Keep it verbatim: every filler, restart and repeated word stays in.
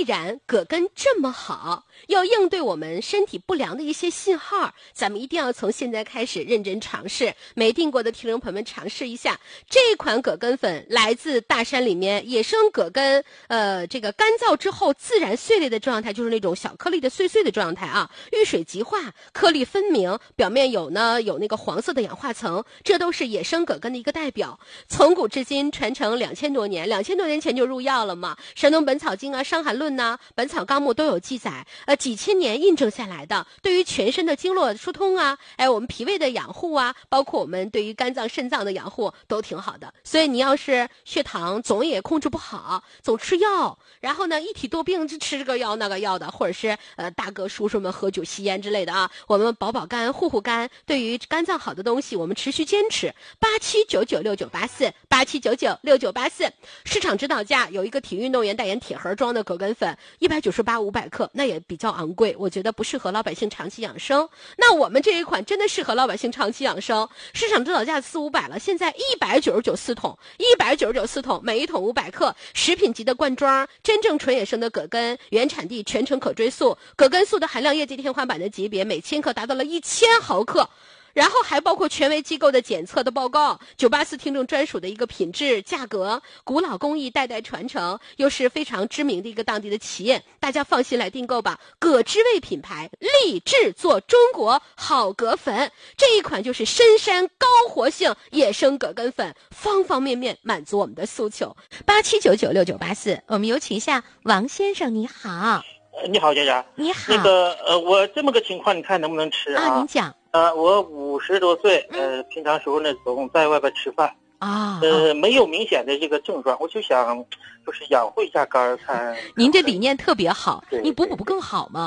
然葛根这么好，要应对我们身体不良的一些信号，咱们一定要从现在开始认真尝试。没订过的听众朋友们尝试一下，这款葛根粉来自大山里面野生葛根，呃，这个干燥之后自然碎裂的状态，就是那种小颗粒的碎碎的状态啊，遇水即化，颗粒分明，表面有呢有那个黄色的氧化层，这都是野生葛根的一个代表。从古至今传承两千多年，两千多年前就入药了嘛，《山东本草经》啊、《伤寒论》呐、《本草纲目》都有记载，呃，几千年印证下来的，对于全身的经络疏通啊，哎，我们脾胃的养护啊，包括我们对于肝脏、肾脏的养护都挺好的。所以你要是血糖总也控制不好，总吃药，然后呢一体多病就吃这个药那个药的，或者是呃大哥叔叔们喝酒吸烟之类的啊，我们保保肝、护护肝，对于肝脏好的东西，我们持续坚持。八七九九六九八四，八七九九六九八四，市场指导价有一个体育运动员代言铁盒装的葛根粉，一百九十八五百克，那也比较昂贵，我觉得不适合老百姓长期养生。那我们这一款真的适合老百姓长期养生，市场指导价四五百了，现在一百九十九四桶，一百九十九四桶，每一桶五百克，食品级的罐装，真正纯野生的葛根，原产地全程可追溯，葛根素的含量业绩天花板的级别，每千克达到了一千毫克。然后还包括权威机构的检测的报告，九八四听众专属的一个品质、价格，古老工艺代代传承，又是非常知名的一个当地的企业，大家放心来订购吧。葛之味品牌立志做中国好葛粉，这一款就是深山高活性野生葛根粉，方方面面满足我们的诉求。八七九九六九八四，我们有请一下王先生，你好。 呃你好，佳佳。 你好。 那个呃，我这么个情况，你看能不能吃啊？ 啊，您讲。 呃，我五十多岁，呃，平常时候呢总在外边吃饭， 啊， 呃，没有明显的这个症状，我就想就是养护一下肝儿，看。 您这理念特别好， 对你补补不更好吗？